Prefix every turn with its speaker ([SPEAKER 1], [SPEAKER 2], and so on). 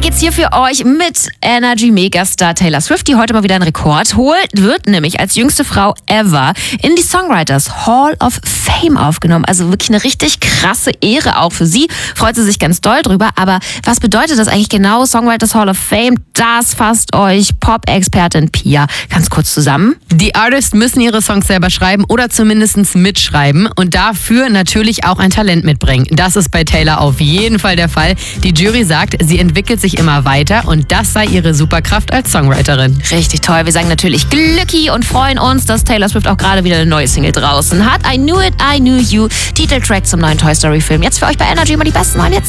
[SPEAKER 1] geht's hier für euch mit Energy Megastar Taylor Swift, die heute mal wieder einen Rekord holt, wird nämlich als jüngste Frau ever in die Songwriters Hall of Fame aufgenommen. Also wirklich eine richtig krasse Ehre auch für sie. Freut sie sich ganz doll drüber. Aber was bedeutet das eigentlich genau, Songwriters Hall of Fame? Das fasst euch Pop-Expertin Pia ganz kurz zusammen.
[SPEAKER 2] Die Artists müssen ihre Songs selber schreiben oder zumindest mitschreiben und dafür natürlich auch ein Talent mitbringen. Das ist bei Taylor auf jeden Fall der Fall. Die Jury sagt, sie entwickelt sich immer weiter und das sei ihre Superkraft als Songwriterin.
[SPEAKER 1] Richtig toll. Wir sagen natürlich Glücki und freuen uns, dass Taylor Swift auch gerade wieder eine neue Single draußen hat. I Knew It, I Knew You. Titeltrack zum neuen Toy Story Film. Jetzt für euch bei Energy immer die besten neuen Hits.